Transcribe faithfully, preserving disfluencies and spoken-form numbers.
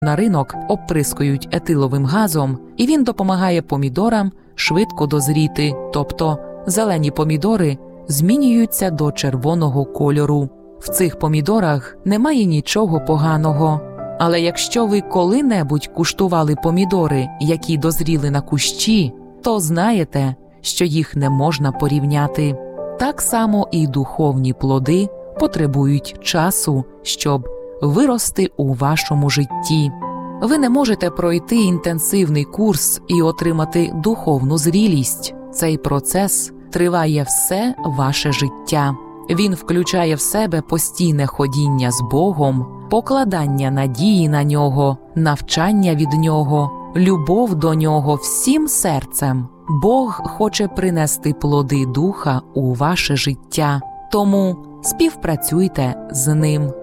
на ринок обприскують етиловим газом, і він допомагає помідорам швидко дозріти, тобто зелені помідори змінюються до червоного кольору. В цих помідорах немає нічого поганого. Але якщо ви коли-небудь куштували помідори, які дозріли на кущі, то знаєте, що їх не можна порівняти. Так само і духовні плоди потребують часу, щоб вирости у вашому житті. Ви не можете пройти інтенсивний курс і отримати духовну зрілість. Цей процес триває все ваше життя. Він включає в себе постійне ходіння з Богом, покладання надії на Нього, навчання від Нього, любов до Нього всім серцем. Бог хоче принести плоди Духа у ваше життя, тому співпрацюйте з Ним.